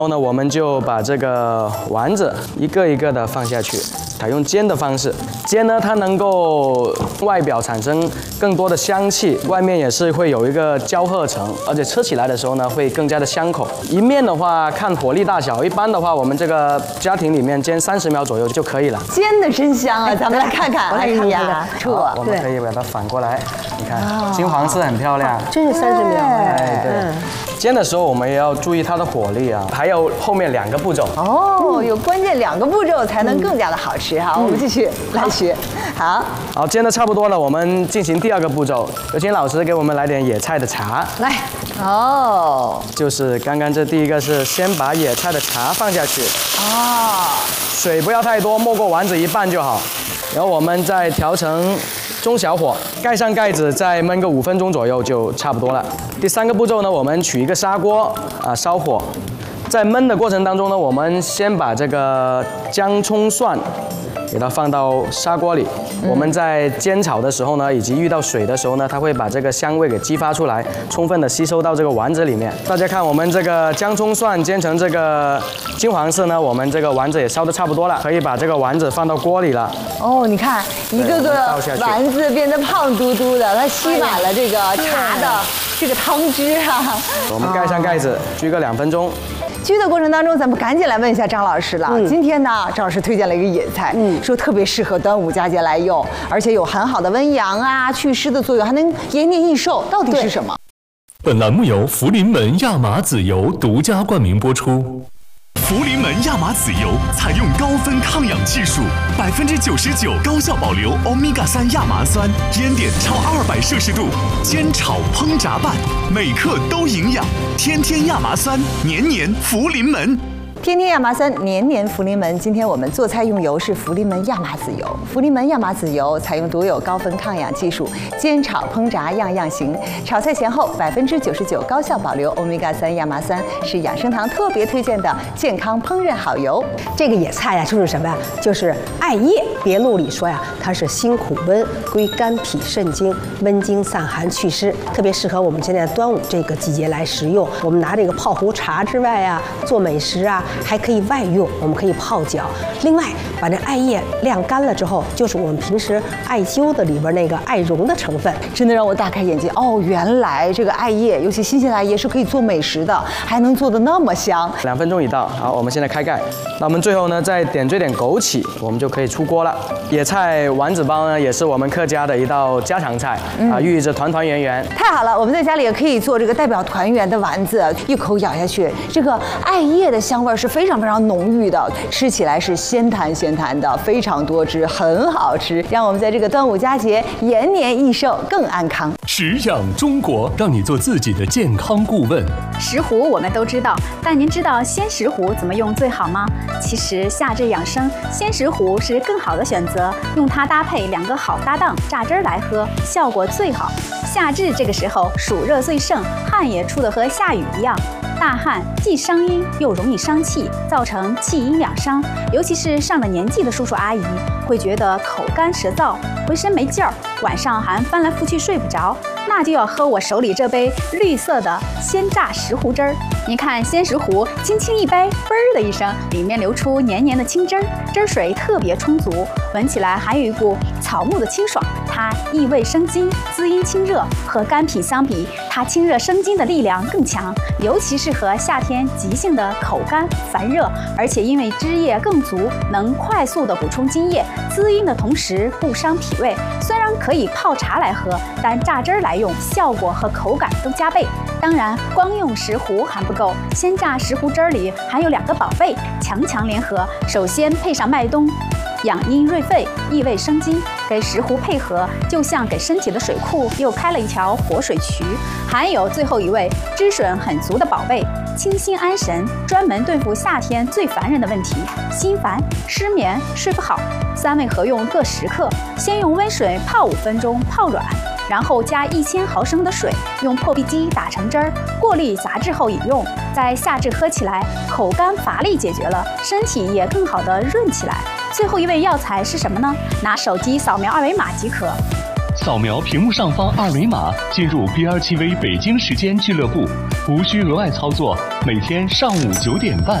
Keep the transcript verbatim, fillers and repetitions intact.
后呢，我们就把这个丸子一个一个的放下去，采用煎的方式。煎呢，它能够外表产生更多的香气，外面也是会有一个焦褐层，而且吃起来的时候呢，会更加的香口。一面的话，看火力大小，一般的话，我们这个家庭里面煎三十秒左右就可以了。 煎的真香啊！咱们来看看， 哎呀， 这我们可以把它反过来，你看金黄色很漂亮， 真是三十秒。 哎，对。煎的时候我们也要注意它的火力啊，还有后面两个步骤哦，有关键两个步骤才能更加的好吃哈。我们继续来学，好， 好，煎的差不多了，我们进行第二个步骤，有请老师给我们来点野菜的茶。 来，哦， 就是刚刚这第一个是先把野菜的茶放下去， 哦， 水不要太多，没过丸子一半就好，然后我们再调成中小火，盖上盖子，再焖个五分钟左右就差不多了。第三个步骤呢，我们取一个砂锅啊，烧火，在焖的过程当中呢，我们先把这个姜、葱、蒜给它放到砂锅里。我们在煎炒的时候呢，以及遇到水的时候呢，它会把这个香味给激发出来，充分的吸收到这个丸子里面。大家看，我们这个姜、葱、蒜煎成这个金黄色呢，我们这个丸子也烧得差不多了，可以把这个丸子放到锅里了。 哦，你看一个个丸子变得胖嘟嘟的，它吸满了这个茶的这个汤汁啊。 我们盖上盖子，居个两分钟。 居的过程当中，咱们赶紧来问一下张老师了。嗯、今天呢，张老师推荐了一个野菜，嗯，说特别适合端午佳节来用，而且有很好的温阳啊、祛湿的作用，还能延年益寿。到底是什么？ 本栏目由福临门亚麻籽油独家冠名播出。福临门亚麻籽油采用高分抗氧技术，百分之九十九高效保留欧米伽三亚麻酸，烟点超二百摄氏度，煎炒烹炸拌，每克都营养。天天亚麻酸，年年福临门。 天天亚麻酸，年年福临门。今天我们做菜用油是福临门亚麻籽油。福临门亚麻籽油采用独有高分抗氧技术，煎炒烹炸样样行。炒菜前后百分之九十九高效保留欧米伽三亚麻酸，是养生堂特别推荐的健康烹饪好油。 这个野菜呀，就是什么呀？就是艾叶。别录里说呀，它是辛苦温，归肝脾肾经，温经散寒祛湿，特别适合我们现在端午这个季节来食用。我们拿这个泡壶茶之外呀，做美食啊。还可以外用，我们可以泡脚。另外，把这艾叶晾干了之后，就是我们平时艾灸的里边那个艾绒的成分， 真的让我大开眼界哦！原来这个艾叶，尤其新鲜的艾叶是可以做美食的，还能做得那么香。 两分钟已到，好，我们现在开盖。那我们最后呢，再点缀点枸杞，我们就可以出锅了。野菜丸子包呢，也是我们客家的一道家常菜、嗯、啊，寓意着团团圆圆。 太好了，我们在家里也可以做这个代表团圆的丸子，一口咬下去，这个艾叶的香味是非常非常浓郁的，吃起来是鲜弹鲜弹的，非常多汁，很好吃。让我们在这个端午佳节延年益寿，更安康。 食养中国，让你做自己的健康顾问。 石斛我们都知道，但您知道鲜石斛怎么用最好吗？其实夏至养生，鲜石斛是更好的选择，用它搭配两个好搭档榨汁来喝，效果最好。夏至这个时候暑热最盛，汗也出得和下雨一样。大汗既伤阴又容易伤气，造成气阴两伤。尤其是上了年纪的叔叔阿姨，会觉得口干舌燥，浑身没劲儿，晚上还翻来覆去睡不着，那就要喝我手里这杯绿色的鲜榨石斛汁儿。您看鲜石斛轻轻一杯，嘣儿的一声，里面流出黏黏的清汁儿，汁水特别充足，闻起来还有一股草木的清爽。它益胃生津，滋阴清热，和肝脾相比，它清热生津的力量更强，尤其适合夏天急性的口干烦热，而且因为汁液更足，能快速的补充津液，滋阴的同时不伤脾胃。虽然可以泡茶来喝，但榨汁来用，效果和口感都加倍。当然，光用石斛还不够，鲜榨石斛汁里还有两个宝贝，强强联合。首先配上麦冬，养阴润肺，益胃生津，给石斛配合，就像给身体的水库又开了一条活水渠。还有最后一位汁水很足的宝贝，清心安神，专门对付夏天最烦人的问题：心烦、失眠、睡不好。三味合用各十克，先用温水泡五分钟，泡软。然后加一千毫升的水，用破壁机打成汁儿，过滤杂质后饮用。在夏至喝起来，口干乏力解决了，身体也更好的润起来。最后一味药材是什么呢？拿手机扫描二维码即可。 扫描屏幕上方二维码，进入 B R T V 北京时间俱乐部，无需额外操作，每天上午九点半